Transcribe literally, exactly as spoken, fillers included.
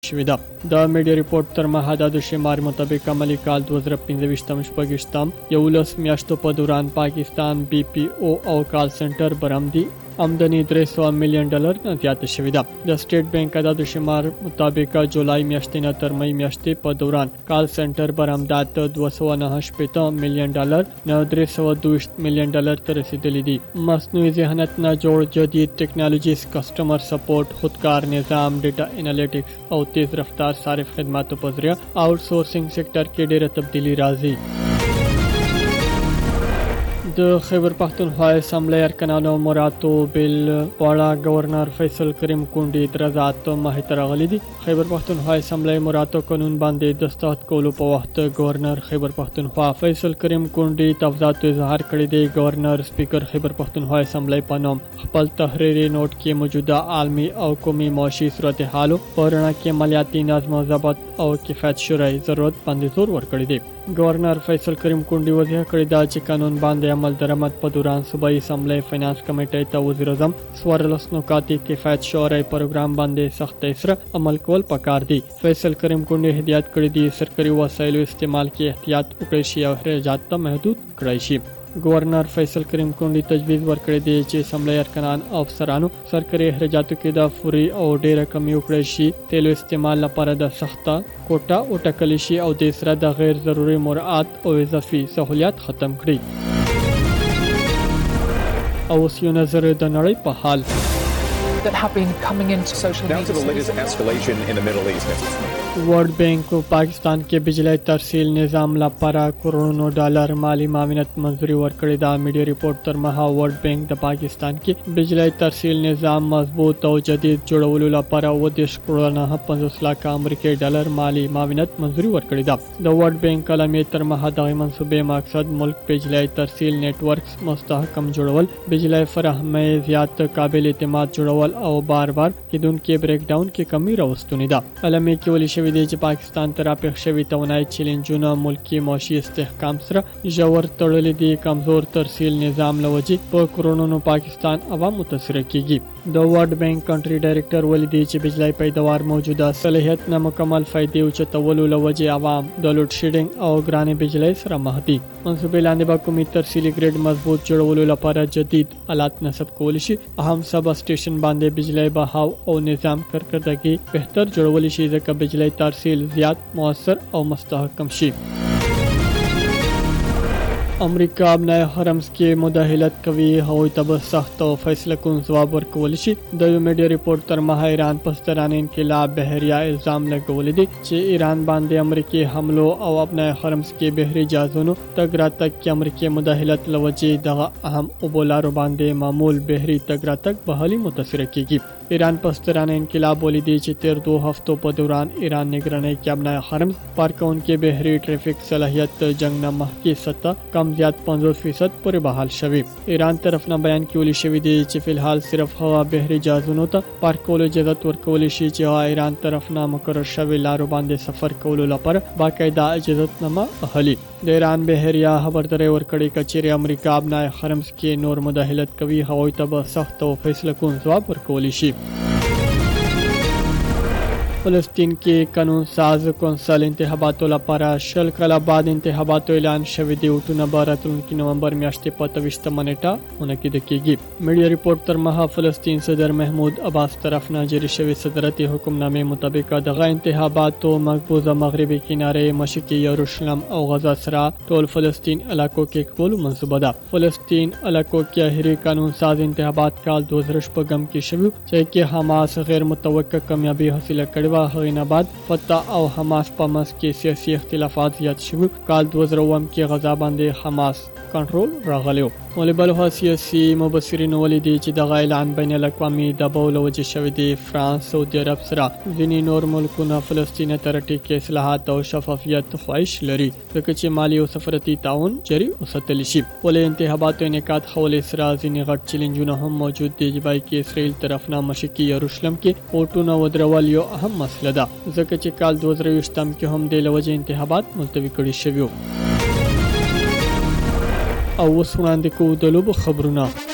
شوې ده. د میډیا ریپورټ تر مهاله د شمار مطابق عملي کال دوه زره پنځه ویشتم شپږشتم یولس میاشتو په دوران پاکستان بي پي او او کال سنټر برآمدي آمدنی درې سوه میلیون ډالر نه زیاته شوې ده. د سټیټ بانک د شمار مطابق جولای میاشتې نه تر مې میاشتې په دوران کال سنټر برآمدات دوه سوه نهه شپېته میلیون ډالر نه درې سوه دوه ویشت میلیون ډالر ته رسیدلي دي. مصنوعي ذهانت نه جوړ جدید ټیکنالوژیز، کسٹمر سپورټ، خودکار نظام، ډیټا انالیټکس او تیز رفتار صارف خدماتو په ذریعہ آؤٹ سورسینګ سېکټر کې ډېره تبدیلی راځي. د خیبر پختونخوا اسمبلی ارکانانو مراتو بل واړه گورنر فیصل کریم کونډي اعتراضات مخې ته راغلي دي. خیبر پختونخوا اسمبلی مراتو قانون باندې دستخط کولو په وخت گورنر خیبر پختونخوا فیصل کریم کونډي تفضیلات اظهار کړی دی. گورنر سپیکر خیبر پختونخوا اسمبلی په نوم خپل تحریری نوٹ کې موجوده عالمي او قومي معاشي صورتحال په رڼا کې مالیاتي نظم او ضبط او کفایت شورای ضرورت باندې زور ورکړی دی. گورنر فیصل کریم کونډي وضاحت کړی دا چې قانون باندې عمل درآمد په دوران صوبایي اسمبلی فینانس کمیټې ته وزیر اعظم څوارلس نکاتي کفایت شورای پروګرام باندې سختۍ سره عمل کول پکار دي. فیصل کریم کونډي هدایت کړی دي سرکاري وسایلو استعمال کې احتیاط وکړي شي او اخراجات ته محدود کړی شي. گورنر فیصل کریم کونډي تجویز ورکړی دی چې اسمبلی ارکانان او افسرانو سرکاري اخراجاتو کې د فوري او ډېره کمی وکړی شي. تیلو استعمال لپاره د سخته کوټه وټاکل شي او د سره د غیر ضروري مراعات او اضافي سہولیات ختم کړي. او اوس یو نظر د نړۍ په حال that have been coming into social media. Down to the latest escalation in the Middle East. World بینک پاکستان کې بجلی ترسیل نظام لپاره کروڑونو ډالر مالی معاونت منظوري ورکړې ده. میډیا ریپورټ تر مها ورلد بینک د پاکستان کې بجلی ترسیل نظام مضبوط او جدید جوړولو لپاره اووه دېرش کروڑه نه پنځوس لکه امریکایي ډالر مالی معاونت منظوري ورکړې ده. د ورلد بینک کلمې تر مها دغه منصوبې مقصد ملک بجلی ترسیل نیټ ورکس مستحکم جوړول، بجلی فراهمي زیات قابل اعتماد جوړول او بار بار کېدونکو بریک ډاون کې کمی راوستونې ده. علمي کې ولې شوی دی چې پاکستان ته راپېښ شوي توانایي چیلنجونه ملکي معاشي استحکام سره ژور تړلي دي. کمزور ترسیل نظام له وجې په کروڑونو پاکستان عوام متاثره کیږي. د ورلد بینک کنټري ډایریکټر ولیدي چې بجلی پیداوار موجوده صلاحیت نه مکمل فائدې اوچتولو له وجې عوام د لوډ شیډینګ او ګرانې بجلی سره مخ دي. منصوبې لاندې به کومي ترسیلي ګریډ مضبوط جوړولو لپاره جدید آلات نصب کولی شي. اهم سب سټیشن باندې بجلی بهاو او نظام کارکردګي بهتر جوړول شي ځکه بجلی ترسیل زیات مؤثر او مستحکم شي. امریکا ابنای حرمز کې مداخلت کوي، هغوی ته به سخت او فیصله کن ځواب ورکول شي. د یو میډیا ریپورټ تر مها ایران پستران انقلاب بحریه الزام لګولې دي چې ایران باندې امریکای حملو او ابنای حرمز کې بحري جهازونو تګ راتګ کې امریکای مداخلت لوجې دغه اهم اوبولارو باندې معمول بحري تګ راتګ بحالي متاثر کیږي. ایران پستران انقلاب ولیدي چې تیر دو هفتو په دوران ایران نگرانی کې ابنای حرمز پارکون کې بحري ټریفیک صلاحیت جنگ نه مخکې سطح کم زیات پنځوس فیصد پورې بحال شوی. ایران طرف نه بیان کیولی شوی دی چې فلحال صرف هوا بحري جهازونو ته پارک کولو اجازه ورکول شي چې ایران طرف نه مقرر شوی لارو باندې سفر کولو لپاره باقاعده اجازه نامه اخلي. د ایران بحریه خبرداري ورکړې کچېرې امریکا ابنای حرمز کې نور مداخلت کوي، هغوی ته به سخت او فیصله کن ځواب ورکول شي. فلسطین کې قانون ساز کونسل انتخاباتو لپاره شل کاله بعد انتخاباتو اعلان شوی دی. وټونه به راتلونکي نومبر میاشتې په اته ویشتمه نیټه منعقده کیږي. میډیا ریپورټ تر مها فلسطین صدر محمود عباس طرف نه جاری شوی صدرتي حکمنامې مطابق دغه انتخاباتو مقبوضه مغربي کنارې مشرقي یروشلم او غزا سره ټول فلسطین علاقو کې کول منصوبه ده. فلسطین علاقو کې اخري قانون ساز انتخابات کال دوه زره شپږم کې شوی چې کې حماس غیر متوقع کامیابی حاصله کړې و. هغې نه بعد فتح او حماس په منځ کې سیاسي اختلافات زیات شوي. کال دوه زره اووم کې غزا باندې حماس کنټرول راغلی و. ولې بلخوا سیاسي مبصرین ولیدي چې دغه اعلان بین الاقوامي دباو له وجې شوی دی. فرانس، سعودي عرب سره ځینې نور ملکونه فلسطین ته رټي اصلاحات او شفافیت خواهش لري ځکه چې مالی او سفارتي تعاون جاري وساتل شي. ولې انتخاباتو انعقاد حوالې سره ځینې غټ چیلنجونه هم موجود دي چې باید کې اسرائیل طرف نه مشرقي یروشلم کې ووټونه ودرول یو اهم مسله ده ځکه چې کال دوه زره ویشتم کې هم د لوجې انتخابات ملتوي کړي شوي. او اوس وړاندې کوو د لوبو خبرونه.